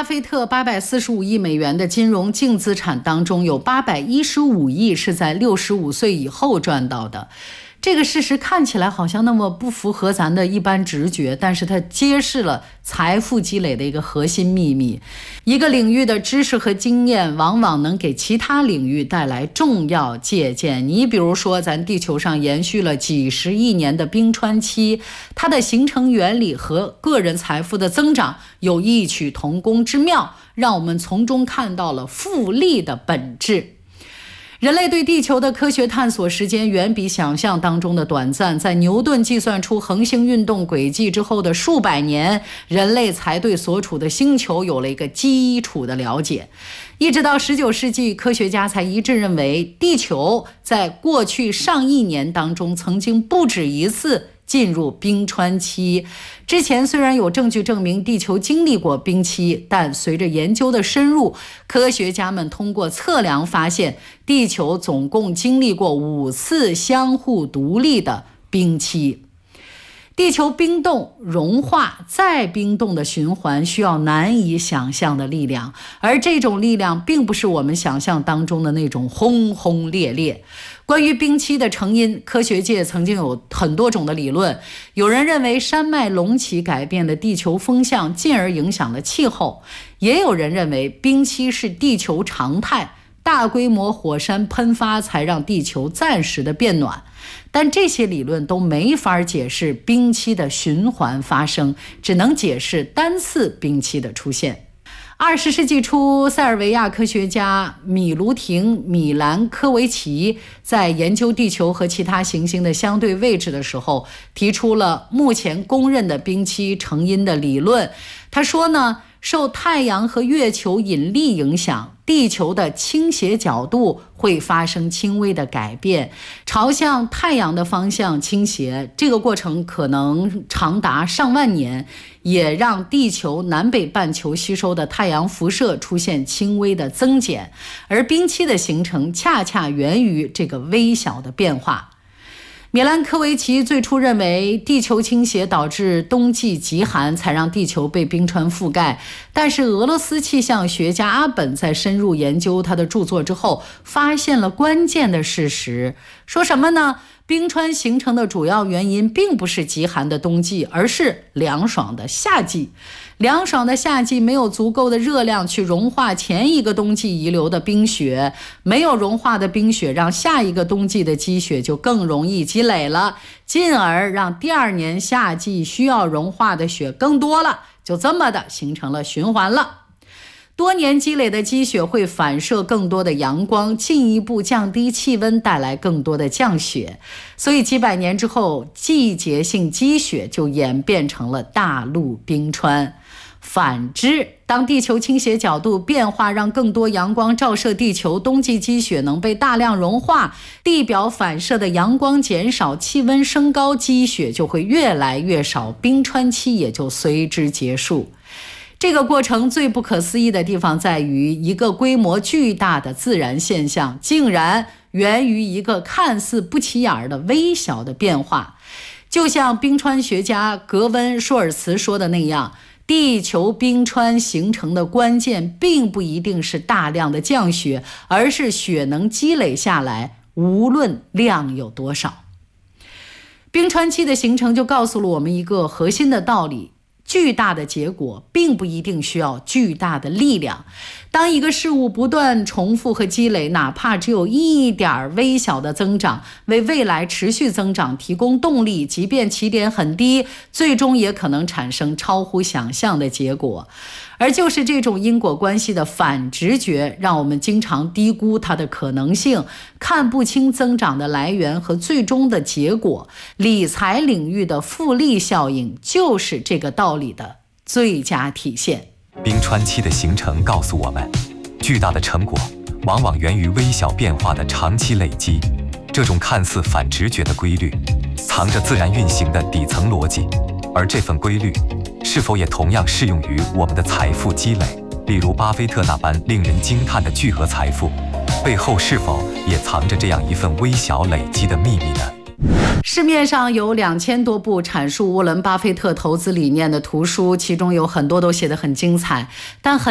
巴菲特845亿美元的金融净资产当中，有815亿是在65岁以后赚到的。这个事实看起来好像那么不符合咱的一般直觉，但是它揭示了财富积累的一个核心秘密。一个领域的知识和经验往往能给其他领域带来重要借鉴。你比如说，咱地球上延续了几十亿年的冰川期，它的形成原理和个人财富的增长有异曲同工之妙，让我们从中看到了复利的本质。人类对地球的科学探索时间远比想象当中的短暂，在牛顿计算出恒星运动轨迹之后的数百年，人类才对所处的星球有了一个基础的了解。一直到19世纪，科学家才一致认为，地球在过去上亿年当中曾经不止一次进入冰川期。之前虽然有证据证明地球经历过冰期，但随着研究的深入，科学家们通过测量发现，地球总共经历过5次相互独立的冰期。地球冰冻、融化、再冰冻的循环需要难以想象的力量，而这种力量并不是我们想象当中的那种轰轰烈烈。关于冰期的成因，科学界曾经有很多种的理论。有人认为山脉隆起改变了地球风向，进而影响了气候；也有人认为冰期是地球常态，大规模火山喷发才让地球暂时的变暖。但这些理论都没法解释冰期的循环发生，只能解释单次冰期的出现。20世纪初，塞尔维亚科学家米卢廷·米兰科维奇在研究地球和其他行星的相对位置的时候，提出了目前公认的冰期成因的理论。他说呢，受太阳和月球引力影响，地球的倾斜角度会发生轻微的改变，朝向太阳的方向倾斜，这个过程可能长达上万年，也让地球南北半球吸收的太阳辐射出现轻微的增减，而冰期的形成恰恰源于这个微小的变化。米兰科维奇最初认为地球倾斜导致冬季极寒，才让地球被冰川覆盖。但是俄罗斯气象学家阿本在深入研究他的著作之后，发现了关键的事实。说什么呢？冰川形成的主要原因并不是极寒的冬季，而是凉爽的夏季。凉爽的夏季没有足够的热量去融化前一个冬季遗留的冰雪，没有融化的冰雪让下一个冬季的积雪就更容易积累了，进而让第二年夏季需要融化的雪更多了，就这么的形成了循环了。多年积累的积雪会反射更多的阳光，进一步降低气温，带来更多的降雪。所以几百年之后，季节性积雪就演变成了大陆冰川。反之，当地球倾斜角度变化让更多阳光照射地球，冬季积雪能被大量融化，地表反射的阳光减少，气温升高，积雪就会越来越少，冰川期也就随之结束。这个过程最不可思议的地方在于，一个规模巨大的自然现象竟然源于一个看似不起眼的微小的变化。就像冰川学家格温·舒尔茨说的那样，地球冰川形成的关键并不一定是大量的降雪，而是雪能积累下来，无论量有多少。冰川期的形成就告诉了我们一个核心的道理，巨大的结果并不一定需要巨大的力量。当一个事物不断重复和积累，哪怕只有一点微小的增长，为未来持续增长提供动力，即便起点很低，最终也可能产生超乎想象的结果。而就是这种因果关系的反直觉，让我们经常低估它的可能性，看不清增长的来源和最终的结果。理财领域的复利效应就是这个道理的最佳体现。 冰川期的形成告诉我们，巨大的成果往往源于微小变化的长期累积。这种看似反直觉的规律，藏着自然运行的底层逻辑，而这份规律是否也同样适用于我们的财富积累？例如巴菲特那般令人惊叹的巨额财富，背后是否也藏着这样一份微小累积的秘密呢？ 市面上有2000多部阐述沃伦·巴菲特投资理念的图书，其中有很多都写得很精彩，但很